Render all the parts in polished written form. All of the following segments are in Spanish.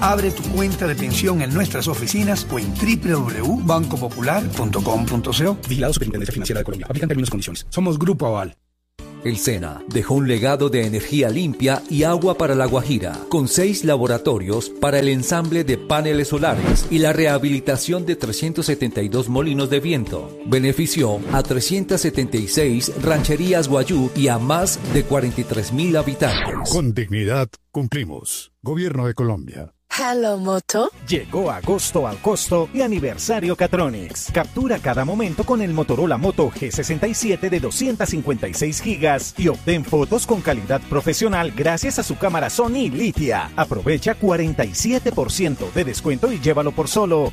Abre tu cuenta de pensión en nuestras oficinas o en www.bancopopular.com.co. Vigilado Superintendencia Financiera de Colombia. Aplican términos y condiciones. Somos Grupo Aval. El SENA dejó un legado de energía limpia y agua para La Guajira, con 6 laboratorios para el ensamble de paneles solares y la rehabilitación de 372 molinos de viento. Benefició a 376 rancherías guayú y a más de 43,000 habitantes. Con dignidad cumplimos. Gobierno de Colombia. Hello Moto. Llegó agosto al costo y aniversario Catronics. Captura cada momento con el Motorola Moto G67 de 256 gigas y obtén fotos con calidad profesional gracias a su cámara Sony Litia. Aprovecha 47% de descuento y llévalo por solo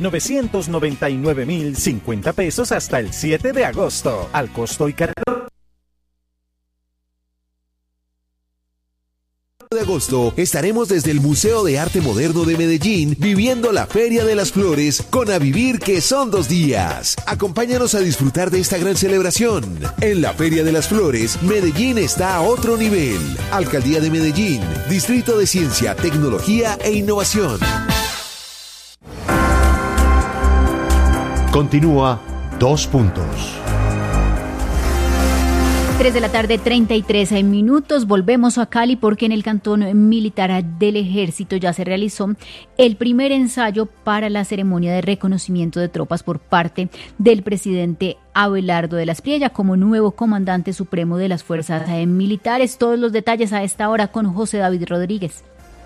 999,050 pesos hasta el 7 de agosto. Al costo y de agosto estaremos desde el Museo de Arte Moderno de Medellín viviendo la Feria de las Flores con A Vivir, que son 2 días. Acompáñanos a disfrutar de esta gran celebración. En la Feria de las Flores, Medellín está a otro nivel. Alcaldía de Medellín, Distrito de Ciencia, Tecnología e Innovación. Continúa 2 puntos. 3 de la tarde, 33 minutos. Volvemos a Cali porque en el cantón militar del Ejército ya se realizó el primer ensayo para la ceremonia de reconocimiento de tropas por parte del presidente Abelardo de la Espriella como nuevo comandante supremo de las fuerzas militares. Todos los detalles a esta hora con José David Rodríguez.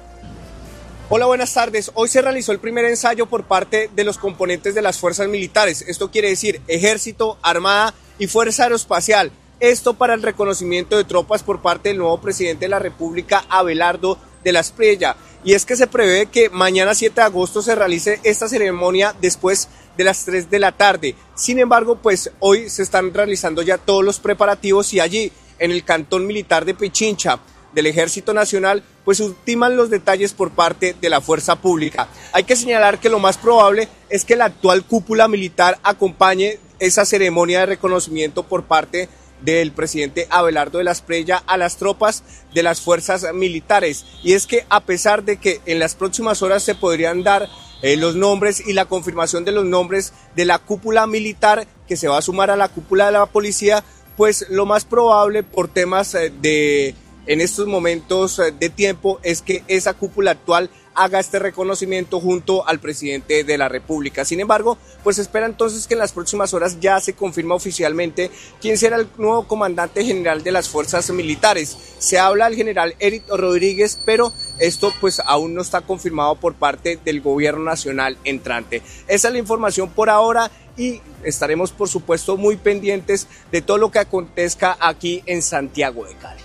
Hola, buenas tardes. Hoy se realizó el primer ensayo por parte de los componentes de las fuerzas militares. Esto quiere decir Ejército, Armada y Fuerza Aeroespacial. Esto para el reconocimiento de tropas por parte del nuevo presidente de la República, Abelardo de la Espriella. Y es que se prevé que mañana 7 de agosto se realice esta ceremonia después de las 3 de la tarde. Sin embargo, pues hoy se están realizando ya todos los preparativos y allí, en el cantón militar de Pichincha del Ejército Nacional, pues ultiman los detalles por parte de la fuerza pública. Hay que señalar que lo más probable es que la actual cúpula militar acompañe esa ceremonia de reconocimiento por parte del presidente Abelardo de la Espriella a las tropas de las fuerzas militares. Y es que a pesar de que en las próximas horas se podrían dar los nombres y la confirmación de los nombres de la cúpula militar que se va a sumar a la cúpula de la policía, pues lo más probable por temas en estos momentos de tiempo es que esa cúpula actual haga este reconocimiento junto al presidente de la República. Sin embargo, pues espera entonces que en las próximas horas ya se confirma oficialmente quién será el nuevo comandante general de las fuerzas militares. Se habla del general Eric Rodríguez, pero esto pues aún no está confirmado por parte del gobierno nacional entrante. Esa es la información por ahora y estaremos por supuesto muy pendientes de todo lo que acontezca aquí en Santiago de Cali.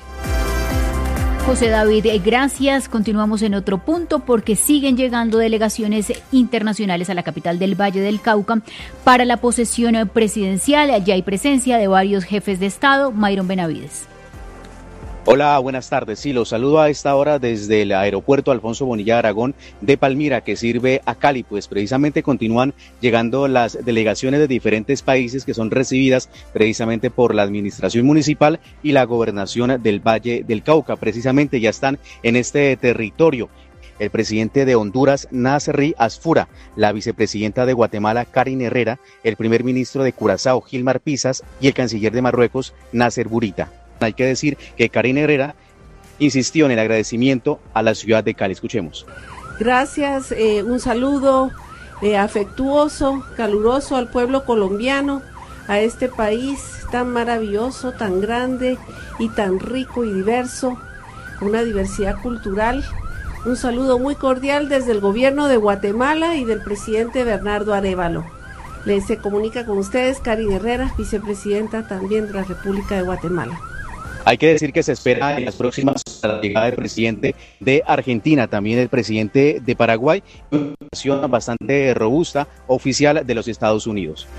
José David, gracias. Continuamos en otro punto porque siguen llegando delegaciones internacionales a la capital del Valle del Cauca para la posesión presidencial. Ya hay presencia de varios jefes de Estado. Mayron Benavides. Hola, buenas tardes. Sí, los saludo a esta hora desde el aeropuerto Alfonso Bonilla Aragón de Palmira, que sirve a Cali. Pues precisamente continúan llegando las delegaciones de diferentes países que son recibidas precisamente por la administración municipal y la gobernación del Valle del Cauca. Precisamente ya están en este territorio el presidente de Honduras, Nasri Asfura, la vicepresidenta de Guatemala, Karin Herrera, el primer ministro de Curazao, Gilmar Pisas, y el canciller de Marruecos, Nasser Bourita. Hay que decir que Karin Herrera insistió en el agradecimiento a la ciudad de Cali. Escuchemos. Gracias, un saludo afectuoso, caluroso al pueblo colombiano, a este país tan maravilloso, tan grande y tan rico y diverso, una diversidad cultural. Un saludo muy cordial desde el gobierno de Guatemala y del presidente Bernardo Arévalo. Se comunica con ustedes Karin Herrera, vicepresidenta también de la República de Guatemala. Hay que decir que se espera en las próximas la llegada del presidente de Argentina, también el presidente de Paraguay, una situación bastante robusta oficial de los Estados Unidos.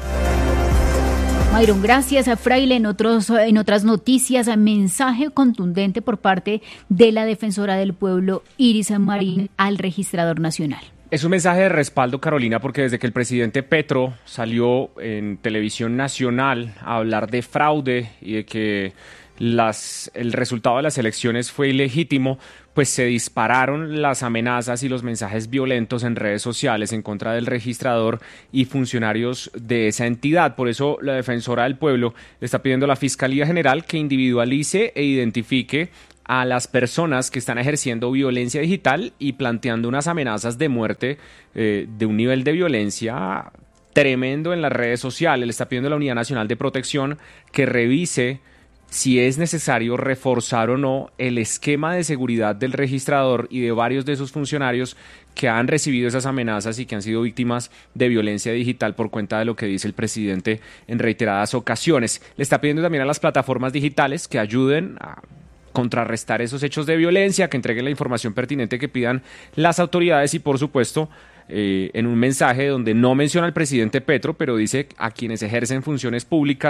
Mayron, gracias a Fraile. En otras noticias, mensaje contundente por parte de la defensora del pueblo, Iris Marín, al registrador nacional. Es un mensaje de respaldo, Carolina, porque desde que el presidente Petro salió en televisión nacional a hablar de fraude y de que el resultado de las elecciones fue ilegítimo, pues se dispararon las amenazas y los mensajes violentos en redes sociales en contra del registrador y funcionarios de esa entidad. Por eso la defensora del pueblo le está pidiendo a la Fiscalía General que individualice e identifique a las personas que están ejerciendo violencia digital y planteando unas amenazas de muerte de un nivel de violencia tremendo en las redes sociales. Le está pidiendo a la Unidad Nacional de Protección que revise si es necesario reforzar o no el esquema de seguridad del registrador y de varios de sus funcionarios que han recibido esas amenazas y que han sido víctimas de violencia digital por cuenta de lo que dice el presidente en reiteradas ocasiones. Le está pidiendo también a las plataformas digitales que ayuden a contrarrestar esos hechos de violencia, que entreguen la información pertinente que pidan las autoridades y, por supuesto, en un mensaje donde no menciona al presidente Petro, pero dice a quienes ejercen funciones públicas